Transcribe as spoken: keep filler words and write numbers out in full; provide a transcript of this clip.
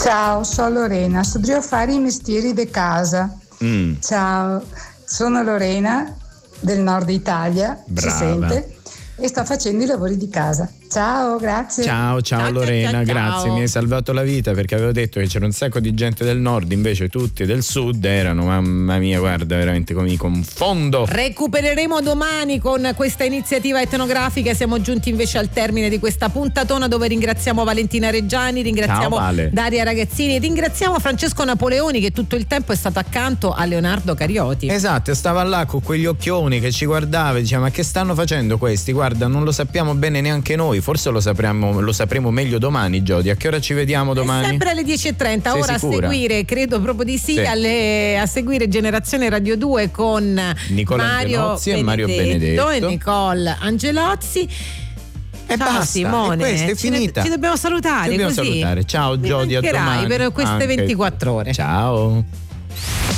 Ciao, sono Lorena, so di fare i mestieri di casa. Mm. Ciao, sono Lorena del nord Italia, brava, si sente, e sto facendo i lavori di casa. Ciao, grazie. Ciao, ciao, ciao Lorena, ciao, ciao. Grazie, mi hai salvato la vita, perché avevo detto che c'era un sacco di gente del nord, invece tutti del sud erano, mamma mia, guarda, veramente come mi confondo. Recupereremo domani con questa iniziativa etnografica. Siamo giunti invece al termine di questa puntatona, dove ringraziamo Valentina Reggiani, ringraziamo ciao, vale. Daria Ragazzini, ringraziamo Francesco Napoleoni, che tutto il tempo è stato accanto a Leonardo Carioti. Esatto, stava là con quegli occhioni che ci guardava e diceva: ma che stanno facendo questi? Guarda, non lo sappiamo bene neanche noi. Forse lo sapremo, lo sapremo meglio domani, Jody. A che ora ci vediamo domani? È sempre alle dieci e trenta. Sei ora sicura? A seguire, credo proprio di sì, sì. Alle, a seguire Generazione Radio due con Nicola Mario Angelozzi e Mario Benedetto e Nicole Angelozzi. E ciao basta, Simone, e questa è finita. Ci, ci dobbiamo salutare. Ci dobbiamo così. salutare. Ciao Jody, a domani per queste anche. ventiquattro ore. Ciao.